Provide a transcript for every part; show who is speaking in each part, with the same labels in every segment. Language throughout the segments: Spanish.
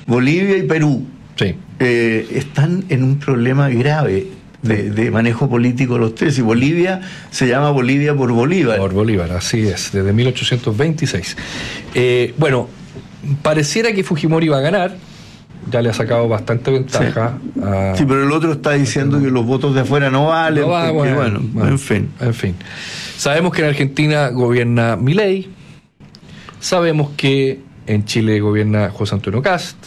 Speaker 1: Bolivia y Perú
Speaker 2: Sí.
Speaker 1: están en un problema grave de manejo político los tres, y Bolivia se llama Bolivia por Bolívar.
Speaker 2: Por Bolívar, así es, desde 1826. Bueno, pareciera que Fujimori iba a ganar, ya le ha sacado bastante ventaja.
Speaker 1: Sí, pero el otro está diciendo que los votos de afuera no valen,
Speaker 2: No va,
Speaker 1: porque,
Speaker 2: bueno,
Speaker 1: en fin.
Speaker 2: En fin. Sabemos que en Argentina gobierna Milei, sabemos que en Chile gobierna José Antonio Kast,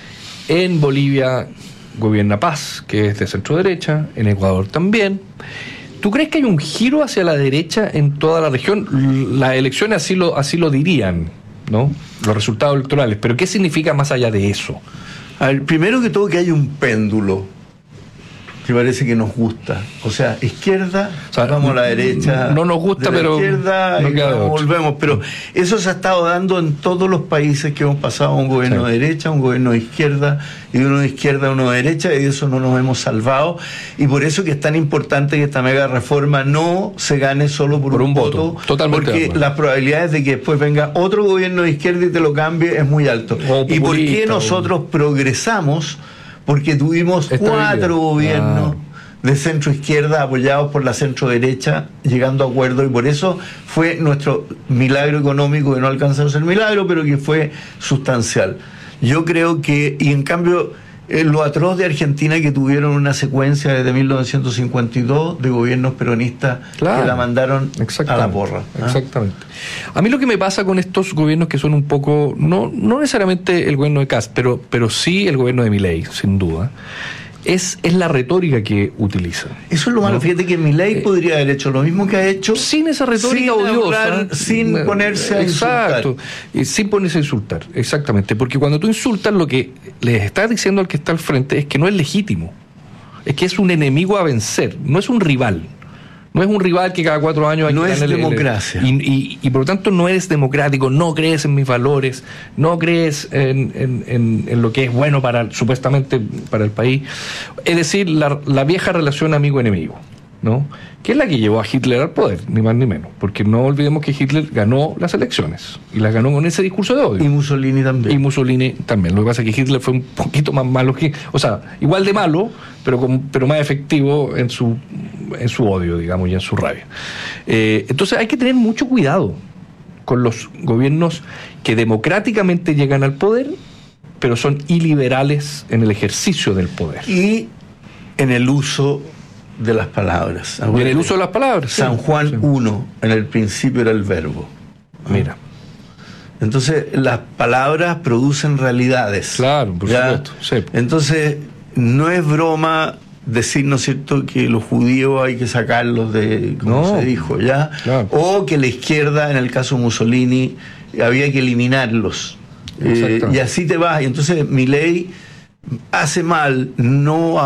Speaker 2: en Bolivia gobierna Paz, que es de centro derecha, en Ecuador también. ¿Tú crees que hay un giro hacia la derecha en toda la región? Las elecciones así lo dirían, ¿no? Los resultados electorales. Pero ¿qué significa más allá de eso?
Speaker 1: A ver, primero que todo, que hay un péndulo que parece que nos gusta. O sea, izquierda,
Speaker 2: O sea,
Speaker 1: vamos a la derecha.
Speaker 2: no nos gusta,
Speaker 1: de la
Speaker 2: pero
Speaker 1: izquierda,
Speaker 2: no
Speaker 1: y
Speaker 2: queda
Speaker 1: vamos,
Speaker 2: otra.
Speaker 1: volvemos. Pero eso se ha estado dando en todos los países que hemos pasado, un gobierno de derecha, un gobierno de izquierda, y uno de izquierda, uno de derecha, y de eso no nos hemos salvado. Y por eso que es tan importante que esta mega reforma no se gane solo por un voto.
Speaker 2: Totalmente.
Speaker 1: Porque las probabilidades de que después venga otro gobierno de izquierda y te lo cambie es muy alto. ¿Y por qué nosotros progresamos? Porque tuvimos 4 gobiernos de centro izquierda apoyados por la centro derecha, llegando a acuerdos, y por eso fue nuestro milagro económico, que no alcanzó a ser milagro, pero que fue sustancial. Yo creo que, y en cambio, lo atroz de Argentina, que tuvieron una secuencia desde 1952 de gobiernos peronistas que la mandaron a la porra.
Speaker 2: Exactamente. A mí lo que me pasa con estos gobiernos que son un poco, no necesariamente el gobierno de Kast, pero sí el gobierno de Milei, sin duda, es la retórica que utiliza.
Speaker 1: Eso es lo malo. ¿No? Fíjate que Milei podría haber hecho lo mismo que ha hecho,
Speaker 2: sin esa retórica odiosa,
Speaker 1: sin ponerse a insultar.
Speaker 2: Exacto, sin ponerse a insultar, exactamente. Porque cuando tú insultas, lo que le estás diciendo al que está al frente es que no es legítimo, es que es un enemigo a vencer, no es un rival. No es un rival que cada 4 años hay
Speaker 1: no
Speaker 2: que
Speaker 1: es democracia.
Speaker 2: Y por lo tanto no eres democrático, no crees en mis valores, no crees en lo que es bueno supuestamente para el país. Es decir, la vieja relación amigo-enemigo, ¿no? Que es la que llevó a Hitler al poder, ni más ni menos. Porque no olvidemos que Hitler ganó las elecciones y las ganó con ese discurso de odio.
Speaker 1: Y Mussolini también.
Speaker 2: Y Mussolini también. Lo que pasa es que Hitler fue un poquito más malo o sea, igual de malo, pero más efectivo en su odio, digamos, y en su rabia. Entonces hay que tener mucho cuidado con los gobiernos que democráticamente llegan al poder, pero son iliberales en el ejercicio del poder.
Speaker 1: Y en el uso de las palabras.
Speaker 2: Y en el uso de las palabras.
Speaker 1: San Juan 1, en el principio era el verbo.
Speaker 2: Mira.
Speaker 1: Entonces, las palabras producen realidades.
Speaker 2: Claro, por supuesto. Sí.
Speaker 1: Entonces, no es broma decir, ¿no es cierto?, que los judíos hay que sacarlos de, como se dijo, ¿ya?
Speaker 2: Claro.
Speaker 1: O que la izquierda, en el caso de Mussolini, había que eliminarlos. Y así te vas. Y entonces, Milei hace mal, no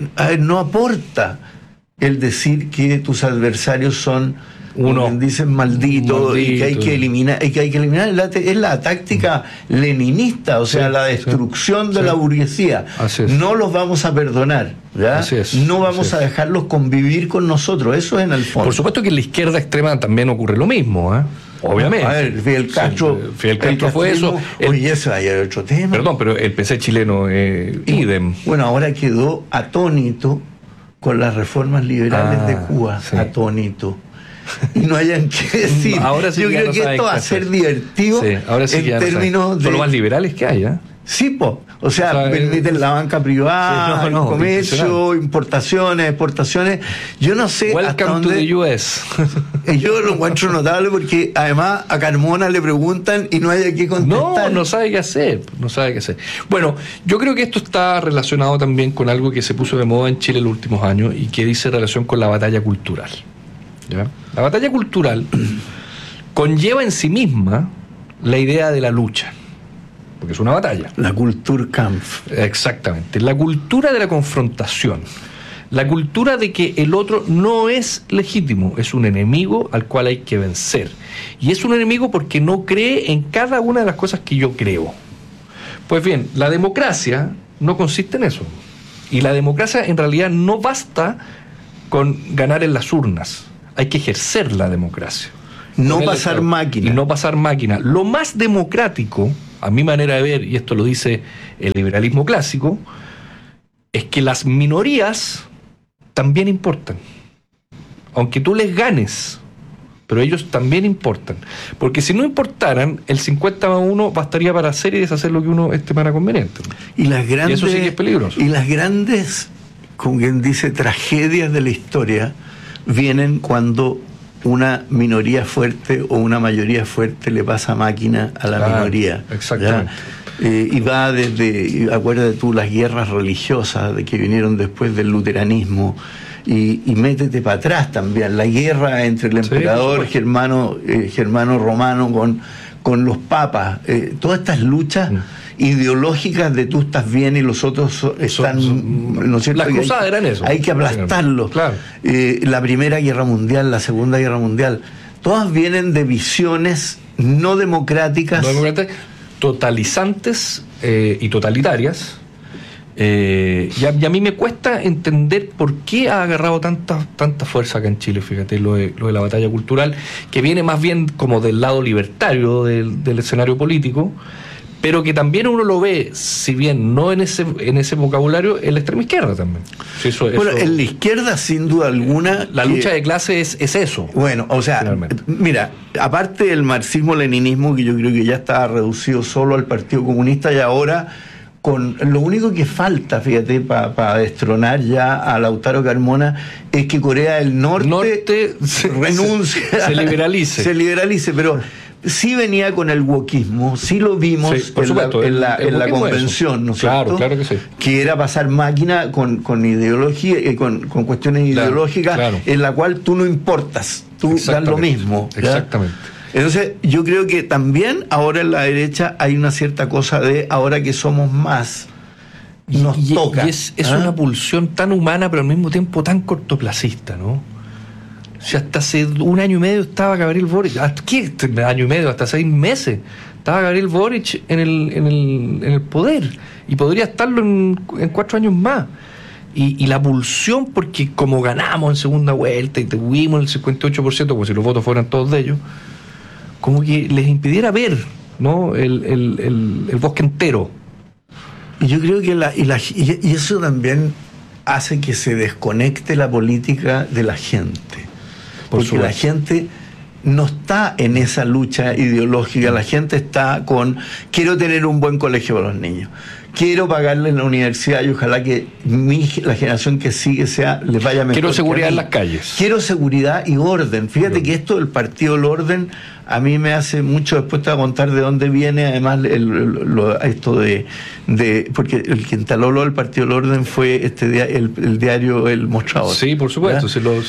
Speaker 1: aporta el decir que tus adversarios son, dicen, malditos, y que hay que eliminar, es la táctica leninista, o sea, la destrucción de la burguesía. No los vamos a perdonar, ¿ya? No vamos a dejarlos convivir con nosotros, eso es en el fondo.
Speaker 2: Por supuesto que en la izquierda extrema también ocurre lo mismo, ¿eh? Obviamente.
Speaker 1: A ver, Fidel Castro
Speaker 2: fue eso.
Speaker 1: Oye, eso hay otro tema.
Speaker 2: Perdón, pero el PC chileno, idem.
Speaker 1: Bueno, ahora quedó atónito con las reformas liberales de Cuba, atónito. Y no hayan que decir.
Speaker 2: Ahora sí.
Speaker 1: Yo creo que esto va a ser divertido en términos de...
Speaker 2: Son los más liberales que hay, ¿eh?
Speaker 1: Sí, o sea, permiten la banca privada, el comercio, importaciones, exportaciones. Yo no sé
Speaker 2: hasta dónde... to the US.
Speaker 1: Yo lo encuentro notable porque además a Carmona le preguntan y no hay que contestar.
Speaker 2: No sabe qué hacer, Bueno, yo creo que esto está relacionado también con algo que se puso de moda en Chile en los últimos años y que dice relación con la batalla cultural. ¿Ya? La batalla cultural conlleva en sí misma la idea de la lucha. Porque es una batalla.
Speaker 1: La Kulturkampf.
Speaker 2: Exactamente. La cultura de la confrontación. La cultura de que el otro no es legítimo, es un enemigo al cual hay que vencer. Y es un enemigo porque no cree en cada una de las cosas que yo creo. Pues bien, la democracia no consiste en eso. Y la democracia en realidad no basta con ganar en las urnas. Hay que ejercer la democracia.
Speaker 1: No pasar máquina.
Speaker 2: Y no pasar máquina. Lo más democrático, a mi manera de ver, y esto lo dice el liberalismo clásico, es que las minorías también importan. Aunque tú les ganes, pero ellos también importan. Porque si no importaran, el 50-1 bastaría para hacer y deshacer lo que uno estimara conveniente.
Speaker 1: Y
Speaker 2: eso sí que es peligroso.
Speaker 1: Y las grandes, como quien dice, tragedias de la historia vienen cuando una minoría fuerte o una mayoría fuerte le pasa máquina a la minoría.
Speaker 2: Exactamente.
Speaker 1: Y va desde, acuérdate tú, las guerras religiosas de que vinieron después del luteranismo, y métete para atrás también, la guerra entre el emperador germano romano con los papas, todas estas luchas ideológicas de tú estás bien y los otros están, ¿no es cierto?
Speaker 2: Las cruzadas eran eso.
Speaker 1: Hay que aplastarlos.
Speaker 2: Claro.
Speaker 1: La Primera Guerra Mundial, la Segunda Guerra Mundial, todas vienen de visiones no democráticas,
Speaker 2: totalizantes y totalitarias. Y a mí me cuesta entender por qué ha agarrado tanta fuerza acá en Chile, fíjate, lo de la batalla cultural, que viene más bien como del lado libertario del escenario político, pero que también uno lo ve, si bien no en ese vocabulario, en la extrema izquierda también.
Speaker 1: Bueno, en la izquierda, sin duda alguna,
Speaker 2: la lucha de clases es eso.
Speaker 1: Bueno, o sea, finalmente, mira, aparte del marxismo-leninismo, que yo creo que ya estaba reducido solo al Partido Comunista, y ahora con lo único que falta, fíjate, para destronar ya a Lautaro Carmona, es que Corea del Norte renuncie,
Speaker 2: se liberalice.
Speaker 1: Se liberalice, pero sí venía con el wokismo, sí lo vimos en la convención, ¿no es cierto?
Speaker 2: Claro que sí.
Speaker 1: Que era pasar máquina con ideología, con cuestiones ideológicas, en la cual tú no importas, tú das lo mismo. ¿ya?
Speaker 2: Exactamente.
Speaker 1: Entonces, yo creo que también ahora en la derecha hay una cierta cosa de ahora que somos más, nos toca.
Speaker 2: Y es una pulsión tan humana, pero al mismo tiempo tan cortoplacista, ¿no? O sea, hasta hace 1 año y medio estaba Gabriel Boric. ¿Qué año y medio? Hasta 6 meses. Estaba Gabriel Boric en el poder. Y podría estarlo en 4 años más. Y la pulsión, porque como ganamos en segunda vuelta y tuvimos el 58%, como si los votos fueran todos de ellos, como que les impidiera ver, ¿no? el bosque entero.
Speaker 1: Y yo creo que y eso también hace que se desconecte la política de la gente. Porque la gente no está en esa lucha ideológica, la gente está con quiero tener un buen colegio para los niños, quiero pagarle en la universidad y ojalá que la generación que sigue les vaya mejor.
Speaker 2: Quiero seguridad en las calles.
Speaker 1: Quiero seguridad y orden. Fíjate que esto del partido del orden a mí me hace mucho, después te voy a contar de dónde viene además esto de porque el que instaló lo del partido del orden fue el diario El Mostrador.
Speaker 2: Sí, por supuesto.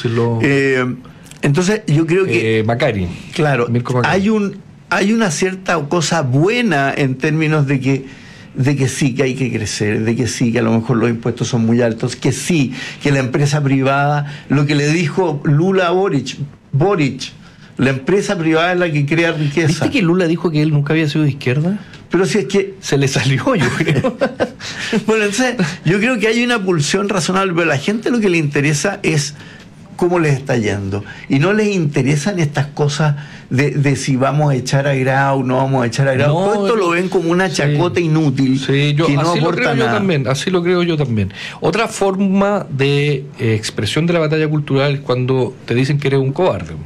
Speaker 1: Entonces yo creo que
Speaker 2: Macari.
Speaker 1: Claro, hay una cierta cosa buena en términos de que sí, que hay que crecer, de que sí, que a lo mejor los impuestos son muy altos, que sí, que la empresa privada, lo que le dijo Lula a Boric, la empresa privada es la que crea riqueza.
Speaker 2: ¿Viste que Lula dijo que él nunca había sido de izquierda?
Speaker 1: Pero si es que
Speaker 2: se le salió, yo creo.
Speaker 1: Bueno, entonces yo creo que hay una pulsión razonable, pero a la gente lo que le interesa es cómo les está yendo, y no les interesan estas cosas de si vamos a echar a Grau, no vamos a echar a Grau. Todo esto lo ven como una chacota inútil, que no aporta nada.
Speaker 2: Así lo creo yo también. Otra forma de expresión de la batalla cultural es cuando te dicen que eres un cobarde.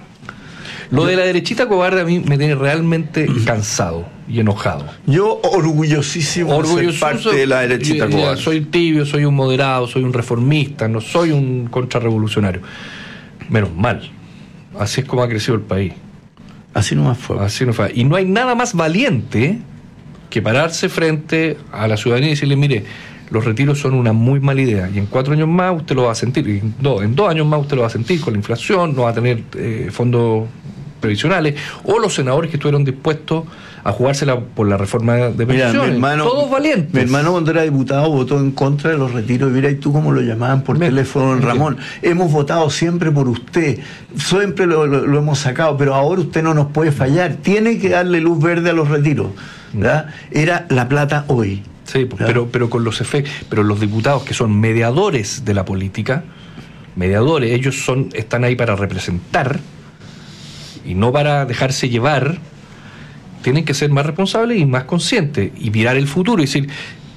Speaker 2: Lo de la derechita cobarde a mí me tiene realmente cansado y enojado.
Speaker 1: Yo orgullosísimo de ser parte de la derechita cobarde.
Speaker 2: Soy tibio, soy un moderado, soy un reformista, no soy un contrarrevolucionario. Menos mal. Así es como ha crecido el país.
Speaker 1: Así nomás fue.
Speaker 2: Y no hay nada más valiente que pararse frente a la ciudadanía y decirle, mire, los retiros son una muy mala idea, y en 4 años más usted lo va a sentir, y en 2 años más usted lo va a sentir con la inflación, no va a tener fondos previsionales, o los senadores que estuvieron dispuestos a jugársela por la reforma de pensiones. Todos valientes.
Speaker 1: Mi hermano, cuando era diputado, votó en contra de los retiros. Mira, y tú cómo lo llamaban por teléfono, Ramón. Hemos votado siempre por usted, siempre lo hemos sacado, pero ahora usted no nos puede fallar, tiene que darle luz verde a los retiros, ¿verdad? Era la plata hoy.
Speaker 2: Sí, pero con los efectos, pero los diputados que son mediadores de la política, ellos están ahí para representar y no para dejarse llevar, tienen que ser más responsables y más conscientes y mirar el futuro y decir,